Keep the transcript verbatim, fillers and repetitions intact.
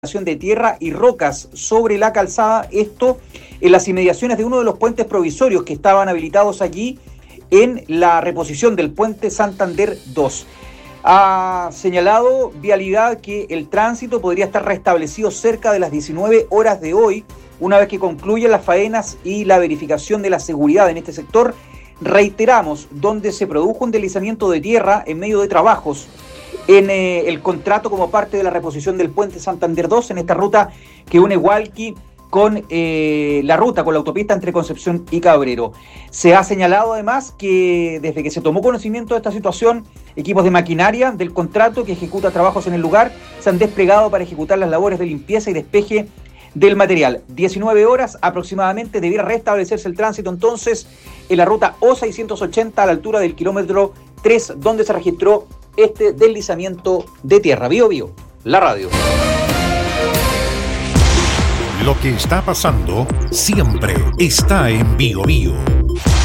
de tierra y rocas sobre la calzada, esto en las inmediaciones de uno de los puentes provisorios que estaban habilitados allí en la reposición del puente Santander dos. Ha señalado Vialidad que el tránsito podría estar restablecido cerca de las diecinueve horas de hoy, una vez que concluyan las faenas y la verificación de la seguridad en este sector. Reiteramos, donde se produjo un deslizamiento de tierra en medio de trabajos en eh, el contrato como parte de la reposición del puente Santander dos, en esta ruta que une Hualqui con eh, la ruta, con la autopista entre Concepción y Cabrero. Se ha señalado además que desde que se tomó conocimiento de esta situación, equipos de maquinaria del contrato que ejecuta trabajos en el lugar se han desplegado para ejecutar las labores de limpieza y despeje del material. diecinueve horas aproximadamente debiera restablecerse el tránsito entonces en la ruta O seiscientos ochenta a la altura del kilómetro tres, donde se registró este deslizamiento de tierra. Bio Bio, la radio. Lo que está pasando siempre está en Bio Bio.